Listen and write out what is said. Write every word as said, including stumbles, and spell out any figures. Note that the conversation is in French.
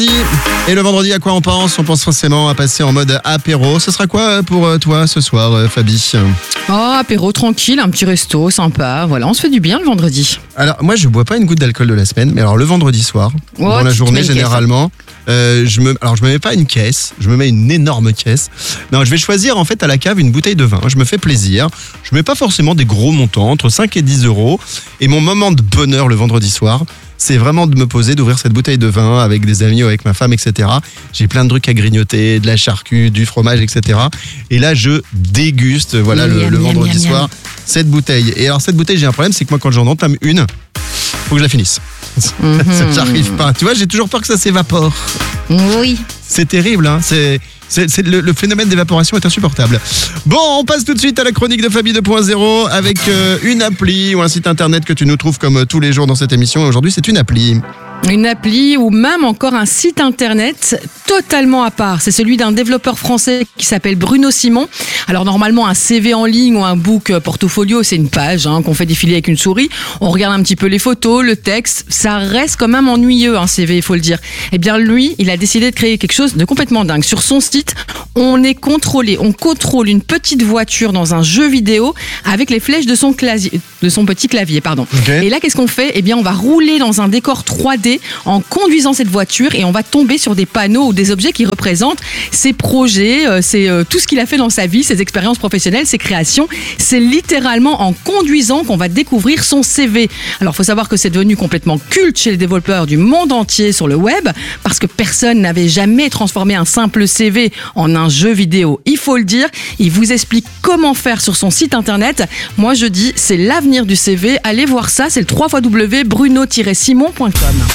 Et le vendredi, à quoi on pense? On pense forcément à passer en mode apéro. Ce sera quoi pour toi ce soir, Fabi? Oh, apéro tranquille, un petit resto sympa. Voilà, on se fait du bien le vendredi. Alors, moi, je bois pas une goutte d'alcool de la semaine, mais alors le vendredi soir, Oh, dans la tu te journée mets une caisse, généralement, euh, je me, alors je me mets pas une caisse, je me mets une énorme caisse. Non, je vais choisir en fait à la cave une bouteille de vin. Je me fais plaisir. Je mets pas forcément des gros montants, entre cinq et dix euros. Et mon moment de bonheur le vendredi soir, c'est vraiment de me poser, d'ouvrir cette bouteille de vin avec des amis ou avec ma femme, et cetera. J'ai plein de trucs à grignoter, de la charcuterie, du fromage, et cetera. Et là, je déguste, voilà, Miam, le, miam, le miam, vendredi miam, soir, cette bouteille. Et alors, cette bouteille, j'ai un problème, c'est que moi, quand j'en entame une, faut que je la finisse. Mm-hmm. J'arrive pas. Tu vois, j'ai toujours peur que ça s'évapore. Oui. C'est terrible, hein. C'est, c'est, c'est le, le phénomène d'évaporation est insupportable. Bon, on passe tout de suite à la chronique de Fabi deux point zéro avec euh, une appli ou un site internet que tu nous trouves comme euh, tous les jours dans cette émission. Et aujourd'hui, c'est une appli. Une appli ou même encore un site internet totalement à part. C'est celui d'un développeur français qui s'appelle Bruno Simon. Alors normalement, un C V en ligne ou un book portfolio, c'est une page hein, qu'on fait défiler avec une souris. On regarde un petit peu les photos, le texte. Ça reste quand même ennuyeux, un C V, il faut le dire. Eh bien lui, il a décidé de créer quelque chose de complètement dingue. Sur son site, on est contrôlé. On contrôle une petite voiture dans un jeu vidéo avec les flèches de son, clavier, de son petit clavier. Pardon. Okay. Et là, qu'est-ce qu'on fait? Eh bien, on va rouler dans un décor trois D en conduisant cette voiture et on va tomber sur des panneaux ou des objets qui représentent ses projets, euh, c'est euh, tout ce qu'il a fait dans sa vie, ses expériences professionnelles, ses créations. C'est littéralement en conduisant qu'on va découvrir son C V. Alors, il faut savoir que c'est devenu complètement culte chez les développeurs du monde entier sur le web parce que personne n'avait jamais transformé un simple C V en un jeu vidéo. Il faut le dire, il vous explique comment faire sur son site internet. Moi, je dis, c'est l'avenir du C V. Allez voir ça, c'est le w w w point bruno tiret simon point com.